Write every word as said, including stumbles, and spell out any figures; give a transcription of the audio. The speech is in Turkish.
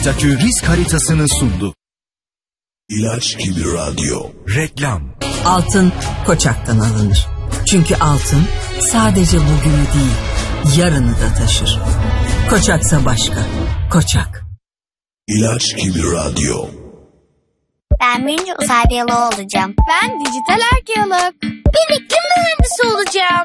TÜBİTAK'ı risk haritasını sundu. İlaç gibi radyo. Reklam. Altın Koçak'tan alınır. Çünkü altın sadece bugünü değil, yarını da taşır. Koçaksa başka. Koçak. İlaç gibi radyo. Ben büyüyünce uzay biyoloğu olacağım. Ben dijital arkeolog. Ben iklim mühendisi olacağım.